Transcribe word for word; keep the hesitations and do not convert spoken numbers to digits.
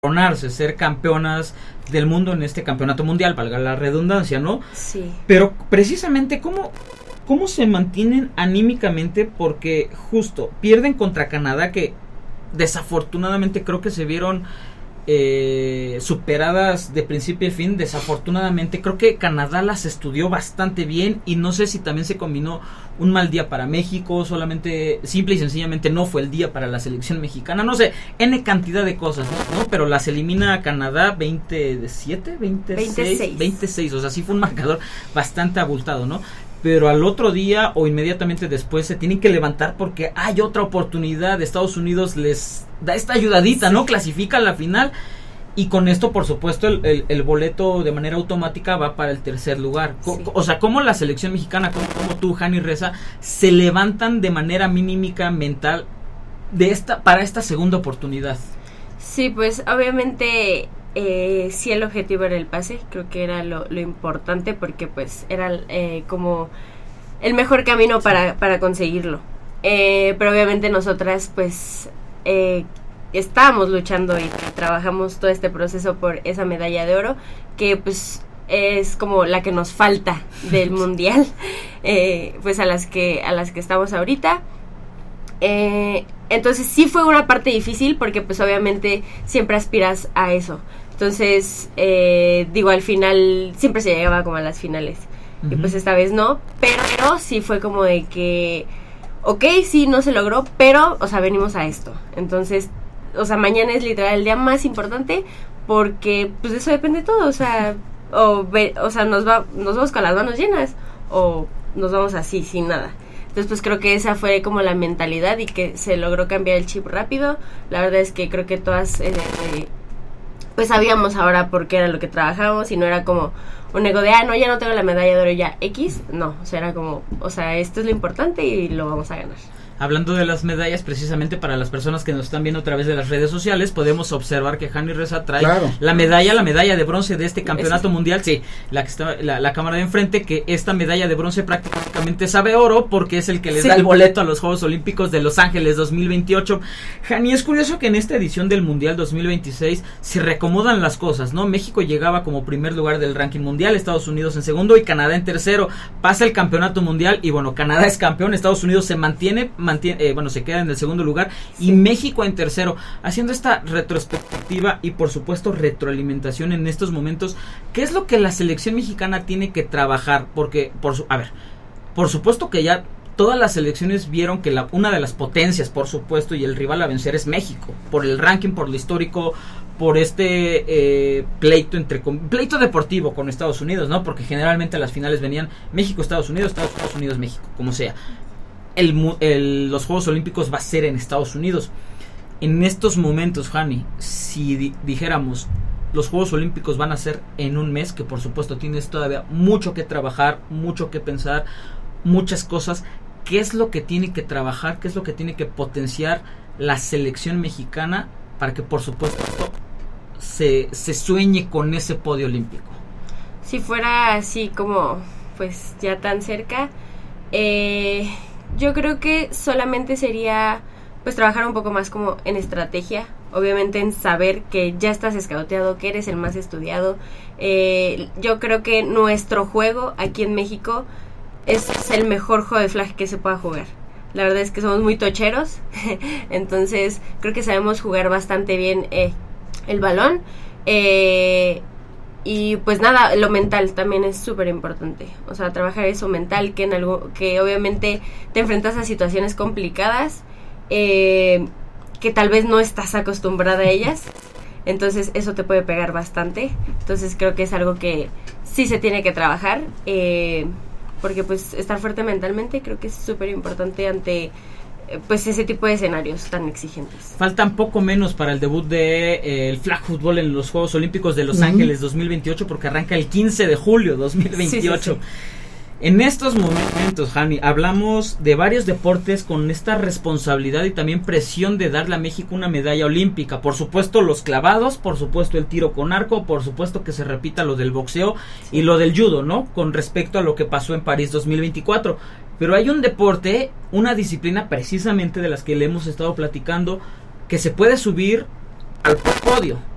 coronarse, ser campeonas del mundo en este campeonato mundial, valga la redundancia, ¿no? Sí. Pero precisamente, ¿cómo, cómo se mantienen anímicamente? Porque justo pierden contra Canadá, que desafortunadamente creo que se vieron eh, superadas de principio a fin. Desafortunadamente creo que Canadá las estudió bastante bien, y no sé si también se combinó un mal día para México, solamente simple y sencillamente no fue el día para la selección mexicana, no sé, N cantidad de cosas, ¿no? ¿no? Pero las elimina a Canadá veintisiete, veintiséis, veintiséis, o sea, sí fue un marcador bastante abultado, ¿no? Pero al otro día o inmediatamente después se tienen que levantar porque hay otra oportunidad. Estados Unidos les da esta ayudadita, ¿no? Clasifica a la final, y con esto, por supuesto, el, el, el boleto de manera automática va para el tercer lugar. Co- Sí. O sea, como la selección mexicana, como, como tú, Jani Reza, se levantan de manera mímica mental de esta para esta segunda oportunidad. Sí, pues obviamente eh, sí, el objetivo era el pase, creo que era lo, lo importante, porque pues era eh, como el mejor camino para, para conseguirlo. Eh, pero obviamente nosotras pues eh, estábamos luchando y trabajamos todo este proceso por esa medalla de oro, que pues es como la que nos falta del mundial, eh, pues a las que a las que estamos ahorita. Eh, entonces sí fue una parte difícil, porque pues obviamente siempre aspiras a eso. Entonces eh, digo, al final siempre se llegaba como a las finales, uh-huh. Y pues esta vez no, pero, pero sí fue como de que ok, sí, no se logró, pero o sea, venimos a esto. Entonces, o sea, mañana es literal el día más importante, porque pues de eso depende todo. O sea, o, ve, o sea nos, va, nos vamos con las manos llenas, o nos vamos así, sin nada. Entonces pues creo que esa fue como la mentalidad, y que se logró cambiar el chip rápido. La verdad es que creo que todas eh, eh, pues sabíamos ahora por qué era lo que trabajábamos, y no era como un ego de, ah, no, ya no tengo la medalla de oro, ya X. No, o sea, era como, o sea, esto es lo importante y lo vamos a ganar. Hablando de las medallas, precisamente para las personas que nos están viendo a través de las redes sociales, podemos observar que Jani Reza trae claro. la medalla, la medalla de bronce de este campeonato ¿Ese? mundial, sí, la que está, la, la cámara de enfrente, que esta medalla de bronce prácticamente sabe oro, porque es el que les sí. da el boleto a los Juegos Olímpicos de Los Ángeles dos mil veintiocho. Jani, es curioso que en esta edición del Mundial dos mil veintiséis se reacomodan las cosas, ¿no? México llegaba como primer lugar del ranking mundial, Estados Unidos en segundo y Canadá en tercero. Pasa el campeonato mundial y bueno, Canadá es campeón, Estados Unidos se mantiene, mantiene, eh, bueno, se queda en el segundo lugar, sí. y México en tercero, haciendo esta retrospectiva y por supuesto retroalimentación en estos momentos. ¿Qué es lo que la selección mexicana tiene que trabajar? Porque, por su, a ver, por supuesto que ya todas las selecciones vieron que la, una de las potencias, por supuesto, y el rival a vencer es México, por el ranking, por lo histórico, por este eh, pleito entre pleito deportivo con Estados Unidos, ¿no? Porque generalmente las finales venían México, Estados Unidos, Estados Unidos, México, como sea. El, el, los Juegos Olímpicos va a ser en Estados Unidos. En estos momentos, Jani, si di, dijéramos los Juegos Olímpicos van a ser en un mes, que por supuesto tienes todavía mucho que trabajar, mucho que pensar, muchas cosas, ¿qué es lo que tiene que trabajar? ¿Qué es lo que tiene que potenciar la selección mexicana para que por supuesto se, se sueñe con ese podio olímpico? Si fuera así como pues ya tan cerca, eh... yo creo que solamente sería pues trabajar un poco más como en estrategia, obviamente en saber que ya estás escauteado, que eres el más estudiado. Eh, yo creo que nuestro juego aquí en México es, es el mejor juego de flag que se pueda jugar. La verdad es que somos muy tocheros, entonces creo que sabemos jugar bastante bien eh, el balón. Eh, Y pues nada, lo mental también es súper importante. O sea, trabajar eso mental, que en algo que obviamente te enfrentas a situaciones complicadas, eh, que tal vez no estás acostumbrada a ellas. Entonces eso te puede pegar bastante. Entonces creo que es algo que sí se tiene que trabajar. Eh, porque pues estar fuerte mentalmente creo que es súper importante ante pues ese tipo de escenarios tan exigentes. Faltan poco menos para el debut de eh, el flag football en los Juegos Olímpicos de Los uh-huh. Ángeles dos mil veintiocho, porque arranca el quince de julio dos mil veintiocho. Sí, sí, sí. En estos momentos, Jani, hablamos de varios deportes con esta responsabilidad y también presión de darle a México una medalla olímpica. Por supuesto los clavados, por supuesto el tiro con arco, por supuesto que se repita lo del boxeo sí. y lo del judo, ¿no? Con respecto a lo que pasó en París dos mil veinticuatro. Pero hay un deporte, una disciplina precisamente de las que le hemos estado platicando, que se puede subir al podio.